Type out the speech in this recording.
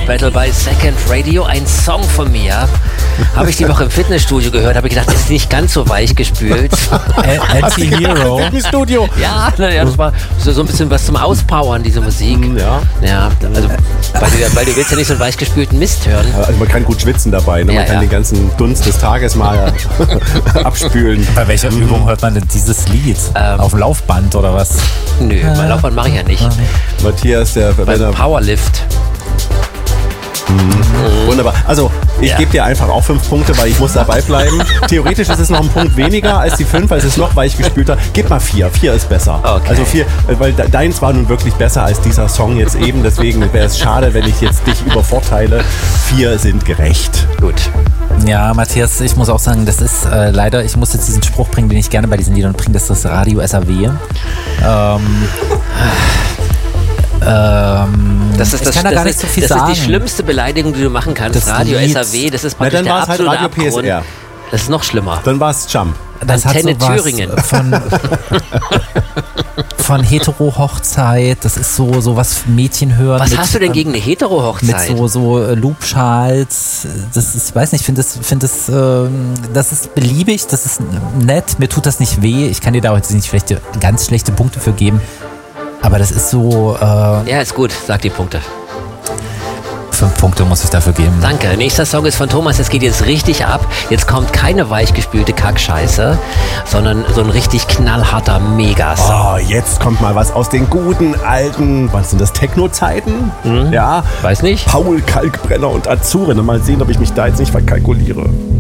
Battle bei Second Radio. Ein Song von mir. Habe ich die Woche im Fitnessstudio gehört, habe ich gedacht, das ist nicht ganz so weich gespült. Anti-Hero. Fitnessstudio. Ja, das war so ein bisschen was zum Auspowern, diese Musik. Ja, also, weil du willst ja nicht so einen weichgespülten Mist hören. Also man kann gut schwitzen dabei, ne? Man kann den ganzen Dunst des Tages mal abspülen. Bei welcher Übung hört man denn dieses Lied? Auf dem Laufband oder was? Nö, mein Laufband mache ich ja nicht. Matthias, Beim Powerlift. Wunderbar. Also, ich gebe dir einfach auch 5 Punkte, weil ich muss dabei bleiben. Theoretisch ist es noch ein Punkt weniger als die 5, weil es ist noch weichgespülter. Gib mal 4. 4 ist besser. Okay. Also 4, weil deins war nun wirklich besser als dieser Song jetzt eben. Deswegen wäre es schade, wenn ich jetzt dich übervorteile. 4 sind gerecht. Gut. Ja, Matthias, ich muss auch sagen, das ist leider, ich muss jetzt diesen Spruch bringen, den ich gerne bei diesen Liedern bringe, das ist Radio SAW. Ich kann da gar nicht so viel sagen. Das ist die schlimmste Beleidigung, die du machen kannst. Das Radio Lied. SAW, das ist praktisch der absolute Radio Abgrund. PSR. Das ist noch schlimmer. Dann war es Jump. Das Antenne Thüringen. Von Hetero-Hochzeit, das ist so was Mädchen hören. Was hast du denn gegen eine Hetero-Hochzeit? Mit so Loopschals, das ist, ich weiß nicht, das ist beliebig, das ist nett, mir tut das nicht weh, ich kann dir da heute nicht vielleicht ganz schlechte Punkte für geben, aber das ist so... ja, ist gut, sag die Punkte. 5 Punkte muss ich dafür geben. Danke. Nächster Song ist von Thomas. Es geht jetzt richtig ab. Jetzt kommt keine weichgespülte Kackscheiße, sondern so ein richtig knallharter Megasong. Oh, jetzt kommt mal was aus den guten alten, was sind das, Techno-Zeiten? Ja. Weiß nicht. Paul Kalkbrenner und Azuren. Mal sehen, ob ich mich da jetzt nicht verkalkuliere.